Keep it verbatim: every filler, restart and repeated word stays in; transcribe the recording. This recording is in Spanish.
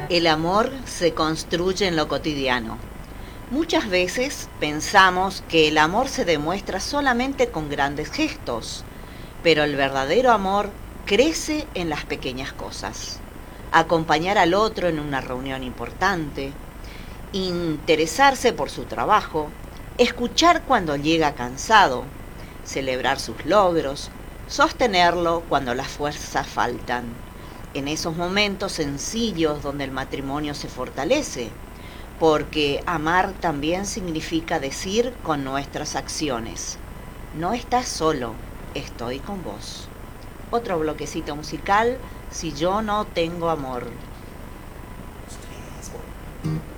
El amor se construye en lo cotidiano. Muchas veces pensamos que el amor se demuestra solamente con grandes gestos, pero el verdadero amor crece en las pequeñas cosas. Acompañar al otro en una reunión importante, interesarse por su trabajo, escuchar cuando llega cansado, celebrar sus logros, sostenerlo cuando las fuerzas faltan. En esos momentos sencillos donde el matrimonio se fortalece, porque amar también significa decir con nuestras acciones: no estás solo, estoy con vos. Otro bloquecito musical, Si yo no tengo amor.